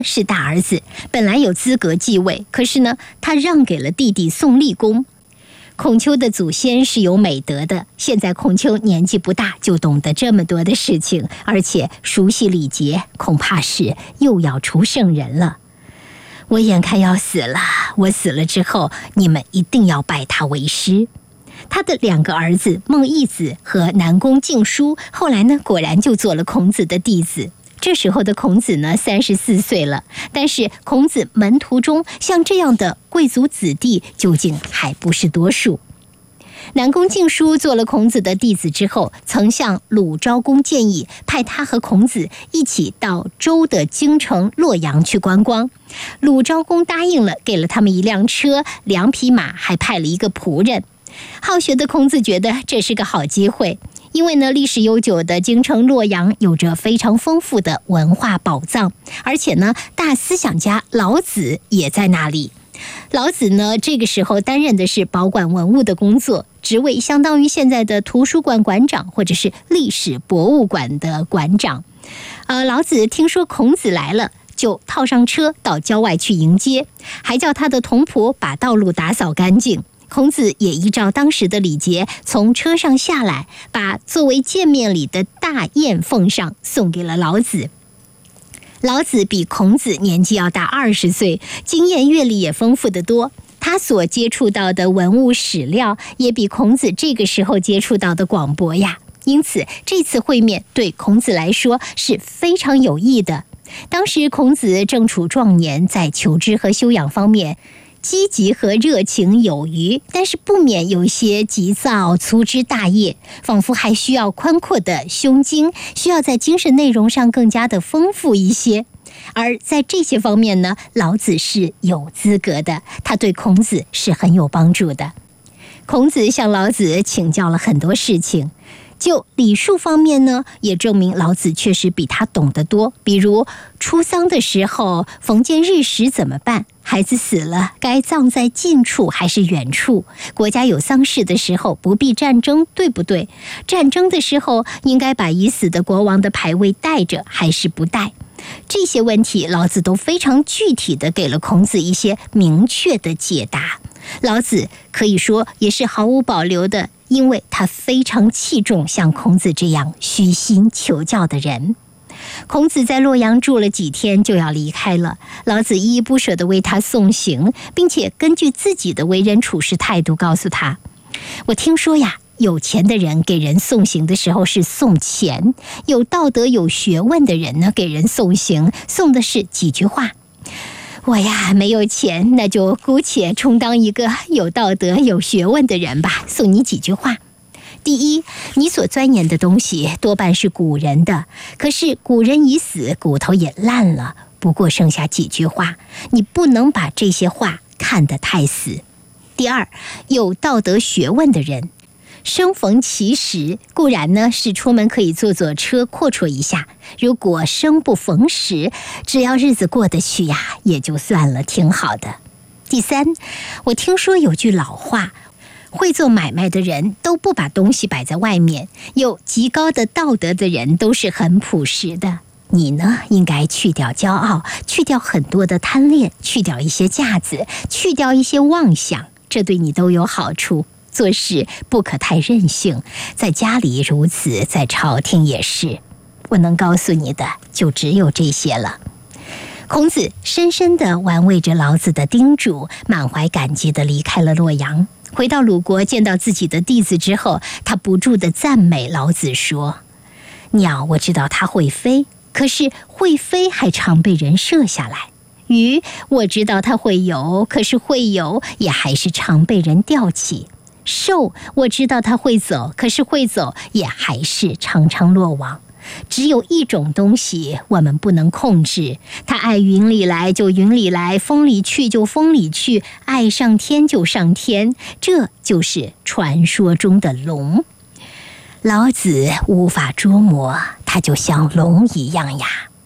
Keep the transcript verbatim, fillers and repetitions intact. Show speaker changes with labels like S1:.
S1: 是大儿子，本来有资格继位，可是呢，他让给了弟弟宋立公。孔丘的祖先是有美德的，现在孔丘年纪不大，就懂得这么多的事情，而且熟悉礼节，恐怕是又要出圣人了。我眼看要死了，我死了之后，你们一定要拜他为师。他的两个儿子孟义子和南宫敬叔，后来呢，果然就做了孔子的弟子。这时候的孔子呢，三十四岁了，但是孔子门徒中像这样的贵族子弟，究竟还不是多数。南宫敬叔做了孔子的弟子之后，曾向鲁昭公建议，派他和孔子一起到周的京城洛阳去观光。鲁昭公答应了，给了他们一辆车、两匹马，还派了一个仆人。好学的孔子觉得这是个好机会，因为呢，历史悠久的京城洛阳有着非常丰富的文化宝藏，而且呢，大思想家老子也在那里。老子呢，这个时候担任的是保管文物的工作，职位相当于现在的图书馆馆长或者是历史博物馆的馆长。呃，老子听说孔子来了，就套上车到郊外去迎接，还叫他的童仆把道路打扫干净。孔子也依照当时的礼节，从车上下来，把作为见面礼的大雁奉上，送给了老子。老子比孔子年纪要大二十岁，经验阅历也丰富得多。他所接触到的文物史料，也比孔子这个时候接触到的广博呀。因此，这次会面对孔子来说是非常有益的。当时孔子正处壮年，在求知和修养方面积极和热情有余，但是不免有些急躁粗枝大叶，仿佛还需要宽阔的胸襟，需要在精神内容上更加的丰富一些。而在这些方面呢，老子是有资格的，他对孔子是很有帮助的。孔子向老子请教了很多事情，就礼数方面呢，也证明老子确实比他懂得多。比如出丧的时候，逢见日食怎么办？孩子死了，该葬在近处还是远处？国家有丧事的时候，不必战争，对不对？战争的时候，应该把已死的国王的牌位带着，还是不带？这些问题，老子都非常具体地给了孔子一些明确的解答。老子可以说也是毫无保留的，因为他非常器重像孔子这样虚心求教的人。孔子在洛阳住了几天就要离开了，老子依依不舍地为他送行，并且根据自己的为人处事态度告诉他，我听说呀，有钱的人给人送行的时候是送钱，有道德有学问的人呢，给人送行送的是几句话。我呀没有钱，那就姑且充当一个有道德有学问的人吧，送你几句话。第一，你所钻研的东西多半是古人的，可是古人已死，骨头也烂了，不过剩下几句话，你不能把这些话看得太死。第二，有道德学问的人，生逢其时，固然呢是出门可以坐坐车阔绰一下，如果生不逢时，只要日子过得去呀，也就算了，挺好的。第三，我听说有句老话，会做买卖的人都不把东西摆在外面，有极高的道德的人都是很朴实的。你呢，应该去掉骄傲，去掉很多的贪恋，去掉一些架子，去掉一些妄想，这对你都有好处。做事不可太任性，在家里如此，在朝廷也是。我能告诉你的就只有这些了。孔子深深地玩味着老子的叮嘱，满怀感激地离开了洛阳。回到鲁国，见到自己的弟子之后，他不住地赞美老子说，鸟我知道它会飞，可是会飞还常被人射下来。鱼我知道它会游，可是会游也还是常被人吊起。兽我知道它会走，可是会走也还是常常落网。只有一种东西我们不能控制，它爱云里来就云里来，风里去就风里去，爱上天就上天，这就是传说中的龙。老子无法捉摸，它就像龙一样呀。